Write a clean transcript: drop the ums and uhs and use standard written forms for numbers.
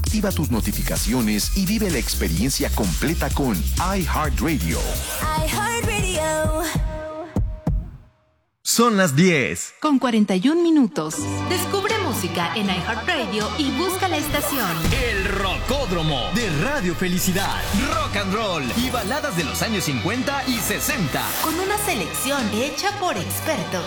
activa tus notificaciones y vive la experiencia completa con iHeartRadio. iHeartRadio. Son las 10. Con 41 minutos. Descubre música en iHeartRadio y busca la estación. El Rocódromo de Radio Felicidad. Rock and roll y baladas de los años 50 y 60. Con una selección hecha por expertos.